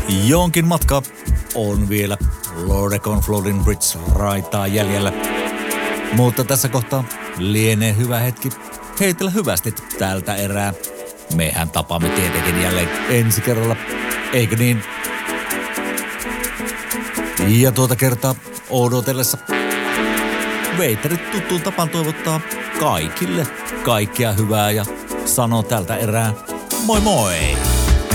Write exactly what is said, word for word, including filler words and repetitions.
Jonkin matka on vielä Lordecon Floating Bridge raitaa jäljellä. Mutta tässä kohtaa lienee hyvä hetki heitellä hyvästi tältä erää. Mehän tapaamme tietenkin jälleen ensi kerralla, eikö niin? Ja tuota kertaa odotellessa veiterit tuttuun tapaan toivottaa kaikille kaikkea hyvää ja sanoo tältä erää moi moi!